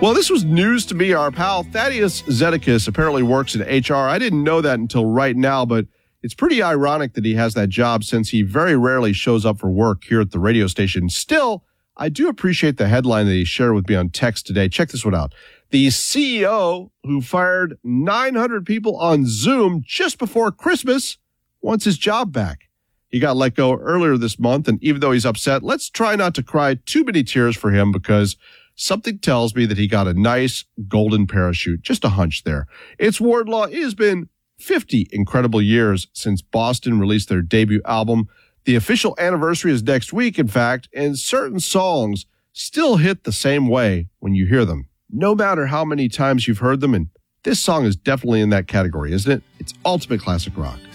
Well, this was news to me. Our pal Thaddeus Zedekiss apparently works in HR. I didn't know that until right now, but it's pretty ironic that he has that job since he very rarely shows up for work here at the radio station. Still, I do appreciate the headline that he shared with me on text today. Check this one out. The CEO who fired 900 people on Zoom just before Christmas wants his job back. He got let go earlier this month, and even though he's upset, let's try not to cry too many tears for him because something tells me that he got a nice golden parachute. Just a hunch there. It's Wardlaw. It has been 50 incredible years since Boston released their debut album. The official anniversary is next week, in fact, and certain songs still hit the same way when you hear them, no matter how many times you've heard them. And this song is definitely in that category, isn't it? It's ultimate classic rock.